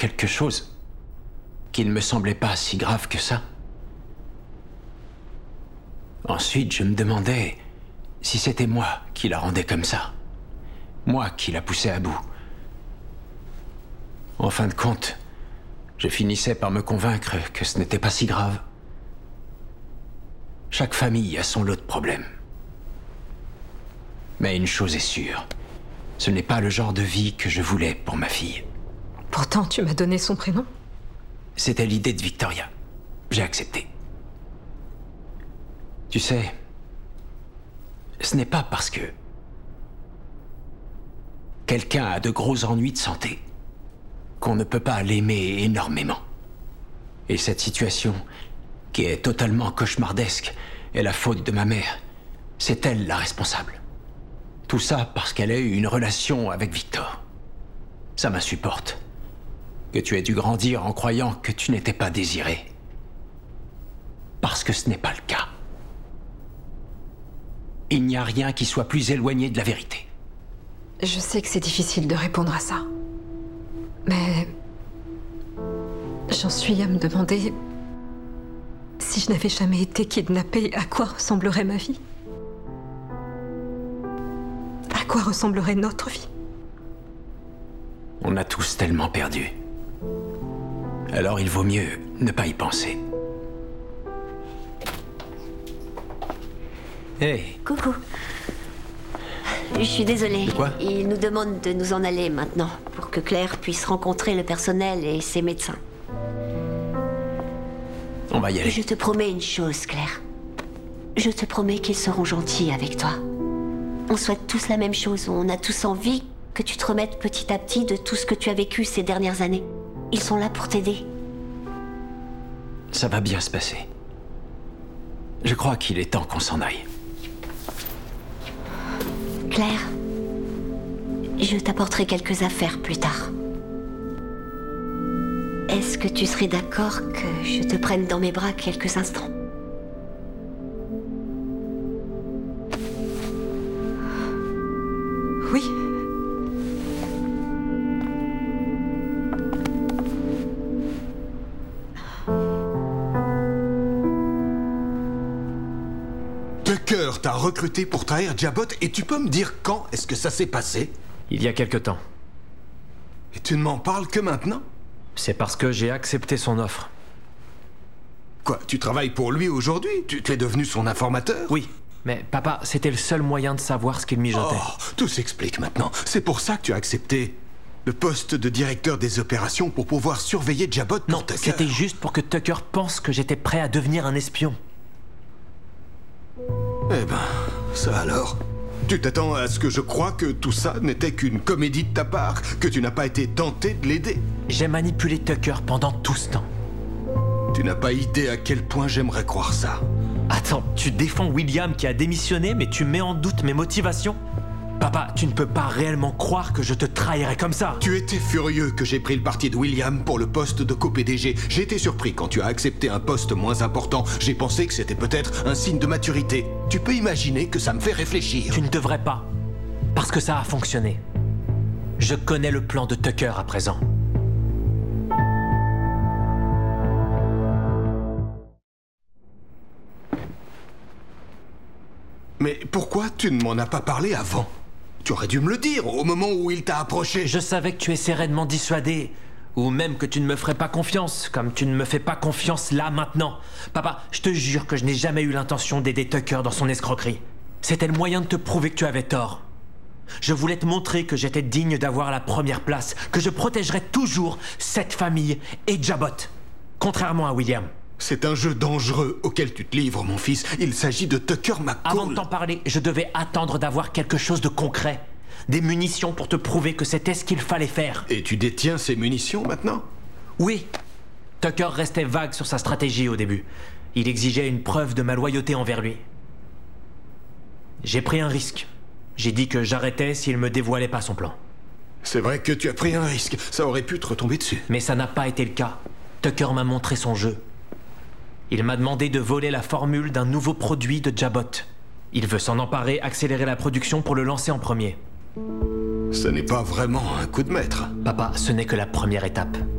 quelque chose qui ne me semblait pas si grave que ça. Ensuite, je me demandais si c'était moi qui la rendais comme ça. Moi qui la poussais à bout. En fin de compte, je finissais par me convaincre que ce n'était pas si grave. Chaque famille a son lot de problèmes. Mais une chose est sûre, ce n'est pas le genre de vie que je voulais pour ma fille. Pourtant, tu m'as donné son prénom. C'était l'idée de Victoria. J'ai accepté. Tu sais, ce n'est pas parce que quelqu'un a de gros ennuis de santé qu'on ne peut pas l'aimer énormément. Et cette situation, qui est totalement cauchemardesque, est la faute de ma mère. C'est elle la responsable. Tout ça parce qu'elle a eu une relation avec Victor. Ça m'insupporte. Que tu aies dû grandir en croyant que tu n'étais pas désiré. Parce que ce n'est pas le cas. Il n'y a rien qui soit plus éloigné de la vérité. Je sais que c'est difficile de répondre à ça. Mais j'en suis à me demander si je n'avais jamais été kidnappée, à quoi ressemblerait ma vie? À quoi ressemblerait notre vie? On a tous tellement perdu. Alors il vaut mieux ne pas y penser. Hey. Coucou. Je suis désolée. Quoi? Il nous demande de nous en aller maintenant, pour que Claire puisse rencontrer le personnel et ses médecins. On va y aller. Je te promets une chose, Claire. Je te promets qu'ils seront gentils avec toi. On souhaite tous la même chose, on a tous envie que tu te remettes petit à petit de tout ce que tu as vécu ces dernières années. Ils sont là pour t'aider. Ça va bien se passer. Je crois qu'il est temps qu'on s'en aille. Claire, je t'apporterai quelques affaires plus tard. Est-ce que tu serais d'accord que je te prenne dans mes bras quelques instants? Oui. Tucker t'a recruté pour trahir Jabot et tu peux me dire quand est-ce que ça s'est passé? Il y a quelque temps. Et tu ne m'en parles que maintenant? C'est parce que j'ai accepté son offre. Quoi, tu travailles pour lui aujourd'hui? Tu es devenu son informateur? Oui, mais papa, c'était le seul moyen de savoir ce qu'il mijotait. Oh, tout s'explique maintenant. C'est pour ça que tu as accepté le poste de directeur des opérations pour pouvoir surveiller Jabot pour Non, Tucker. c'était juste pour que Tucker pense que j'étais prêt à devenir un espion. Eh ben, ça alors. Tu t'attends à ce que je croie que tout ça n'était qu'une comédie de ta part, que tu n'as pas été tenté de l'aider? J'ai manipulé Tucker pendant tout ce temps. Tu n'as pas idée à quel point j'aimerais croire ça. Attends, tu défends William qui a démissionné, mais tu mets en doute mes motivations? Papa, tu ne peux pas réellement croire que je te trahirais comme ça. Tu étais furieux que j'ai pris le parti de William pour le poste de co-PDG. J'ai été surpris quand tu as accepté un poste moins important. J'ai pensé que c'était peut-être un signe de maturité. Tu peux imaginer que ça me fait réfléchir. Tu ne devrais pas, parce que ça a fonctionné. Je connais le plan de Tucker à présent. Mais pourquoi tu ne m'en as pas parlé avant? Tu aurais dû me le dire au moment où il t'a approché. Je savais que tu essaierais de m'en dissuader. Ou même que tu ne me ferais pas confiance, comme tu ne me fais pas confiance là, maintenant. Papa, je te jure que je n'ai jamais eu l'intention d'aider Tucker dans son escroquerie. C'était le moyen de te prouver que tu avais tort. Je voulais te montrer que j'étais digne d'avoir la première place, que je protégerais toujours cette famille et Jabot. Contrairement à William. C'est un jeu dangereux auquel tu te livres, mon fils. Il s'agit de Tucker McCall. Avant de t'en parler, je devais attendre d'avoir quelque chose de concret. Des munitions pour te prouver que c'était ce qu'il fallait faire. Et tu détiens ces munitions maintenant? Oui. Tucker restait vague sur sa stratégie au début. Il exigeait une preuve de ma loyauté envers lui. J'ai pris un risque. J'ai dit que j'arrêtais s'il me dévoilait pas son plan. C'est vrai que tu as pris un risque. Ça aurait pu te retomber dessus. Mais ça n'a pas été le cas. Tucker m'a montré son jeu. Il m'a demandé de voler la formule d'un nouveau produit de Jabot. Il veut s'en emparer, accélérer la production pour le lancer en premier. Ce n'est pas vraiment un coup de maître. Papa, ce n'est que la première étape.